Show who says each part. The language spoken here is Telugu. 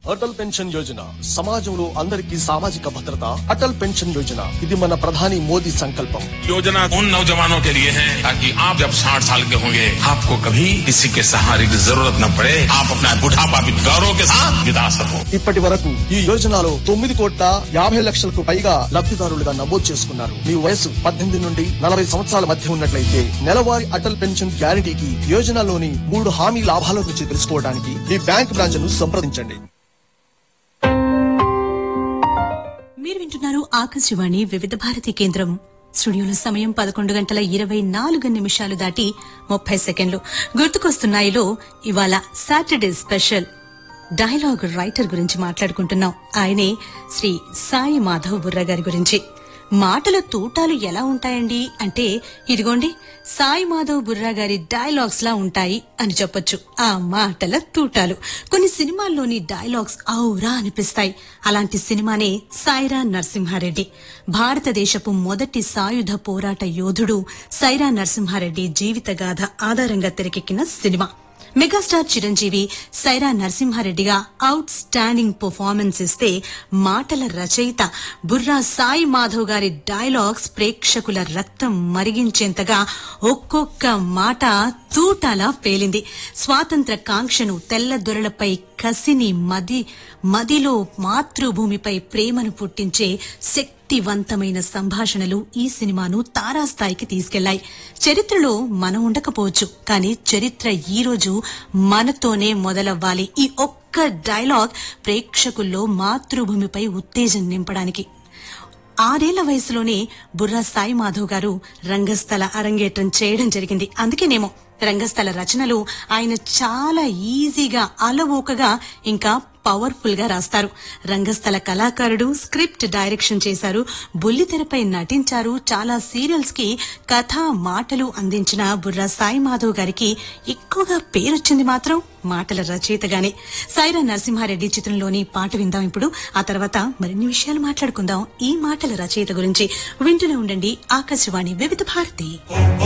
Speaker 1: అటల్ పెన్షన్ యోజన సమాజంలో అందరికీ సామాజిక భద్రత. అటల్ పెన్షన్ యోజన ఇది మన ప్రధాని మోదీ సంకల్పం.
Speaker 2: योजना उन नौजवानों के लिए है ताकि आप जब 60 साल के होंगे आपको कभी किसी के सहारे की जरूरत न पड़े. आप अपना बुढ़ापा भी गौरव के साथ बिता सको.
Speaker 1: ఇప్పటి వరకు ఈ యోజనలో 9,50,00,000కు పైగా లబ్ధిదారులుగా నమోదు చేసుకున్నారు. మీ వయసు 18 నుండి 40 సంవత్సరాల మధ్య ఉన్నట్లయితే నెలవారీ అటల్ పెన్షన్ గ్యారంటీకి యోజనలోని 3 హామీ లాభాల గురించి తెలుసుకోవడానికి మీ బ్యాంక్ బ్రాంచ్ ను సంప్రదించండి.
Speaker 3: మీరు వింటున్నారు ఆకాశవాణి వివిధ భారతి కేంద్రం. స్టూడియోలో సమయం 11:24 దాటి 30 సెకండ్లు. గుర్తుకొస్తున్నాయిలో ఇవాళ సాటర్డే స్పెషల్ డైలాగ్ రైటర్ గురించి మాట్లాడుకుంటున్నాం. ఆయనే శ్రీ సాయి మాధవ్ బుర్రా గారి గురించి. మాటల తూటాలు ఎలా ఉంటాయండి అంటే ఇదిగోండి సాయి మాధవ్ బుర్రా గారి డైలాగ్స్ లా ఉంటాయి అని చెప్పొచ్చు. ఆ మాటల తూటాలు కొన్ని సినిమాల్లోని డైలాగ్స్ ఔరా అనిపిస్తాయి. అలాంటి సినిమానే సైరా నరసింహారెడ్డి. భారతదేశపు మొదటి సాయుధ పోరాట యోధుడు సైరా నరసింహారెడ్డి జీవిత గాథ ఆధారంగా తెరకెక్కిన cinema. Megastar Chiranjeevi Sye Raa నరసింహారెడ్డిగా out standing performance ఇస్తే మాటల రచయిత బుర్రా సాయి మాధవ్ గారి డైలాగ్స్ ప్రేక్షకుల రక్తం మరిగించేంతగా ఒక్కొక్క మాట తూటాలా పేలింది. స్వాతంత్ర కాంక్షను, తెల్లదొరలపై కసిని, మదిలో మాతృభూమిపై ప్రేమను పుట్టించే శక్తివంతమైన సంభాషణలు ఈ సినిమాను తారాస్థాయికి తీసుకెళ్లాయి. చరిత్రలో మనం ఉండకపోవచ్చు, కానీ చరిత్ర ఈ రోజు మనతోనే మొదలవ్వాలి. ఈ ఒక్క డైలాగ్ ప్రేక్షకుల్లో మాతృభూమిపై ఉత్తేజం నింపడానికి. 6 ఏళ్ల వయసులోనే బుర్రా సాయి మాధవ్ గారు రంగస్థల అరంగేట్రం చేయడం జరిగింది. అందుకేనేమో రంగస్థల రచనలు ఆయన చాలా ఈజీగా, అలవోకగా, ఇంకా పవర్ఫుల్ గా రాస్తారు. రంగస్థల కళాకారుడు, స్క్రిప్ట్ డైరెక్షన్ చేశారు, బుల్లితెరపై నటించారు. చాలా సీరియల్స్ కి కథ, మాటలు అందించిన బుర్రా సాయి మాధవ్ గారికి ఎక్కువగా పేరొచ్చింది మాత్రం మాటల రచయితగానే. సైరా నరసింహారెడ్డి చిత్రంలోని పాట విందాం ఇప్పుడు. ఆ తర్వాత మరిన్ని విషయాలు మాట్లాడుకుందాం ఈ మాటల రచయిత గురించి. వింటూనే ఉండండి ఆకాశవాణి వివిధ భారతి.